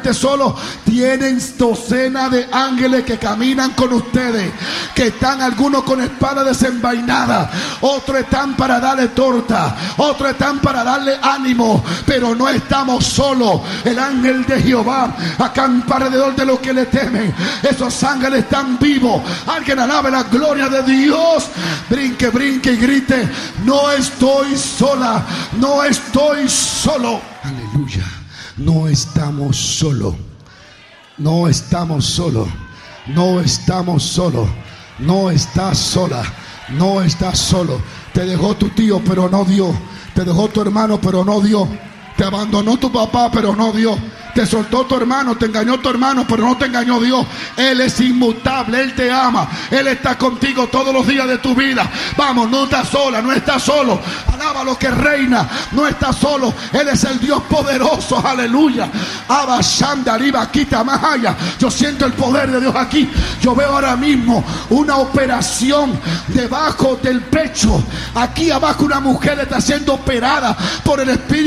siente solo, tienen docenas de ángeles que caminan con ustedes, que están algunos con espada desenvainada, otros están para darle torta, otros están para darle ánimo, pero no estamos solos. El ángel de Jehová acampa alrededor de los que le temen. Esos ángeles están vivos. Alguien alabe la gloria de Dios. Brinque, brinque y grite: no estoy sola, no estoy solo. Aleluya. No estamos solos. No estamos solos. No estamos solos. No estás sola. No estás solo. Te dejó tu tío, pero no dio. Te dejó tu hermano, pero no dio. Te abandonó tu papá, pero no dio. Te soltó tu hermano, te engañó tu hermano, pero no te engañó Dios. Él es inmutable, Él te ama, Él está contigo todos los días de tu vida. Vamos, no estás sola, no estás solo. Alaba a lo que reina, no estás solo. Él es el Dios poderoso, aleluya. Yo siento el poder de Dios aquí. Yo veo ahora mismo una operación debajo del pecho. Aquí abajo una mujer está siendo operada por el Espíritu